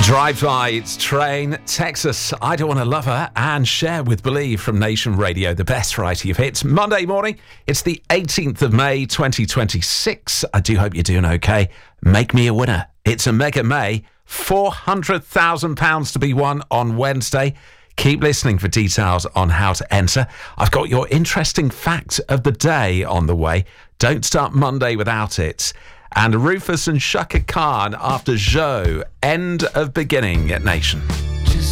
Drive-by, it's Train, Texas, I Don't Want to Love Her, and Share with Believe from Nation Radio, the best variety of hits. Monday morning, it's the 18th of May, 2026. I do hope you're doing okay. Make me a winner. It's a Mega May, £400,000 to be won on Wednesday. Keep listening for details on how to enter. I've got your interesting fact of the day on the way. Don't start Monday without it. And Rufus and Shaka Khan after Joe, end of beginning at Nation.